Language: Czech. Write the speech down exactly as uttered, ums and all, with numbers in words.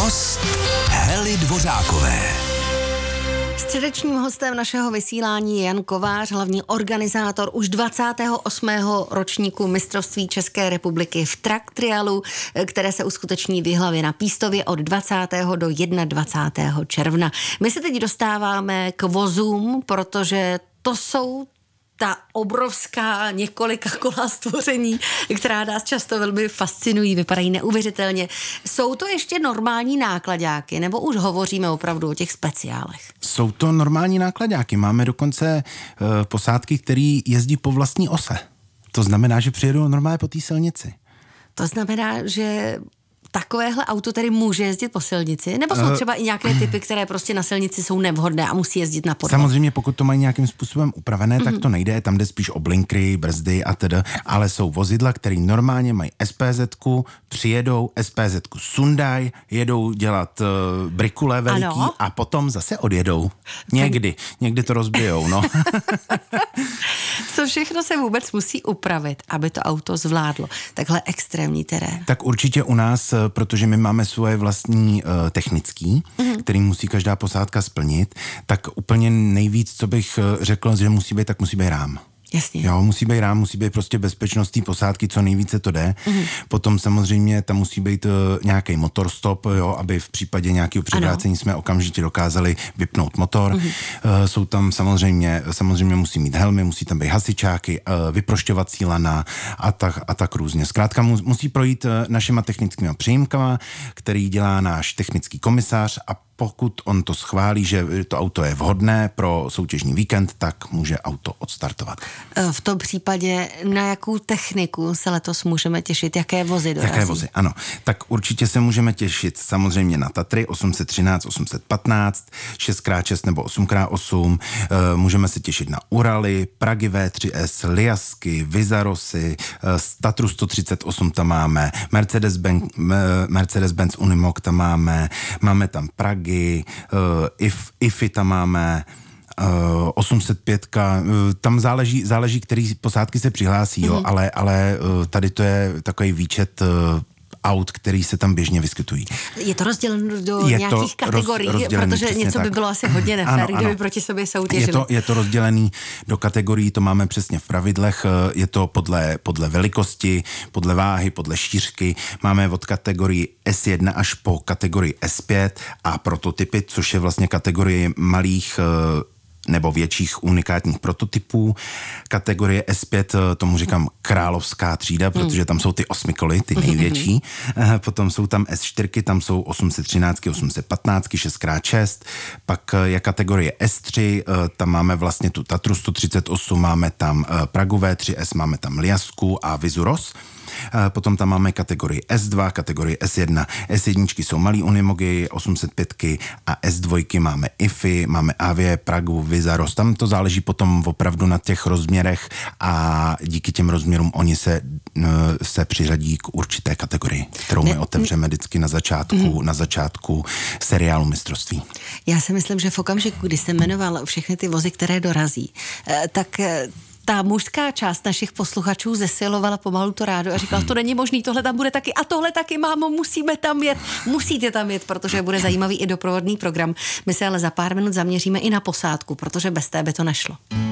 Host Hely Dvořákové. Středečním hostem našeho vysílání je Jan Kovář, hlavní organizátor už dvacátého osmého ročníku mistrovství České republiky v track trialu, které se uskuteční v Jihlavě na Pístově od dvacátého do dvacátého prvního června. My se teď dostáváme k vozům, protože to jsou ta obrovská několika kolá stvoření, která nás často velmi fascinují, vypadají neuvěřitelně. Jsou to ještě normální nákladáky, nebo už hovoříme opravdu o těch speciálech? Jsou to normální nákladáky. Máme dokonce uh, posádky, které jezdí po vlastní ose. To znamená, že přijedou normálně po té silnici. To znamená, že takovéhle auto tady může jezdit po silnici? Nebo jsou třeba i nějaké typy, které prostě na silnici jsou nevhodné a musí jezdit na podvod? Samozřejmě, pokud to mají nějakým způsobem upravené, mm-hmm. tak to nejde. Tam jde spíš o blinkry, brzdy a teda. Ale jsou vozidla, které normálně mají es pé zetku, přijedou, es pé zetku sundají, jedou dělat uh, brikule veliký ano. a potom zase odjedou. Někdy. Někdy to rozbijou, no. Co všechno se vůbec musí upravit, aby to auto zvládlo takhle extrémní terén? Tak určitě u nás, protože my máme svoje vlastní uh, technický, mm-hmm. který musí každá posádka splnit, tak úplně nejvíc, co bych uh, řekl, že musí být, tak musí být rám. Jasně. Jo, musí být rám, musí být prostě bezpečnost té posádky, co nejvíce to jde. Mm-hmm. Potom samozřejmě tam musí být uh, nějaký motor stop, jo, aby v případě nějakého převrácení jsme okamžitě dokázali vypnout motor. Mm-hmm. Uh, jsou tam samozřejmě, samozřejmě musí mít helmy, musí tam být hasičáky, uh, vyprošťovací lana a tak, a tak různě. Zkrátka mu, musí projít uh, našima technickými přijímkama, který dělá náš technický komisař a pokud on to schválí, že to auto je vhodné pro soutěžní víkend, tak může auto odstartovat. V tom případě na jakou techniku se letos můžeme těšit? Jaké vozy dorazí? Jaké vozy, ano. Tak určitě se můžeme těšit samozřejmě na Tatry osm set třináct, osm set patnáct, šest krát šest nebo osm krát osm. Můžeme se těšit na Uraly, Pragy vé tři es, Liasky, Vizarosy, Tatru sto třicet osm tam máme, Mercedes-Benz, Mercedes-Benz Unimog tam máme, máme tam Pragy, Uh, if, ify tam máme, uh, osm set pět, uh, tam záleží, záleží, který posádky se přihlásí, mm-hmm. jo, ale, ale uh, tady to je takový výčet uh, aut, který se tam běžně vyskytují. Je to rozděleno do je nějakých kategorií, roz, protože něco tak. by bylo asi hodně nefér, ano, kdyby ano. proti sobě soutěžili. Je to, je to rozdělený do kategorií, to máme přesně v pravidlech, je to podle, podle velikosti, podle váhy, podle šířky. Máme od kategorii es jedna až po kategorii es pět a prototypy, což je vlastně kategorie malých nebo větších unikátních prototypů. Kategorie es pět, tomu říkám královská třída, protože tam jsou ty osmikoly, ty největší. Potom jsou tam es čtyři, tam jsou osm set třináct, osm set patnáct, šest krát šest. Pak je kategorie es tři, tam máme vlastně tu Tatru sto třicet osm, máme tam Pragu vé tři es, máme tam Liasku a Vizuros. Potom tam máme kategorii es dva, kategorii es jedna. es jedna jsou malý Unimogy, osm set pět a es dva máme ify, máme Avie, Pragu, Vizaros. Tam to záleží potom opravdu na těch rozměrech a díky těm rozměrům oni se, se přiřadí k určité kategorii, kterou my otevřeme vždycky na začátku, na začátku seriálu mistrovství. Já si myslím, že v okamžiku, kdy jsem jmenoval všechny ty vozy, které dorazí, tak ta mužská část našich posluchačů zesilovala pomalu to rádo a říkala, to není možný, tohle tam bude taky a tohle taky, mámo, musíme tam jet, musíte tam jet, protože bude zajímavý i doprovodný program. My se ale za pár minut zaměříme i na posádku, protože bez té by to nešlo.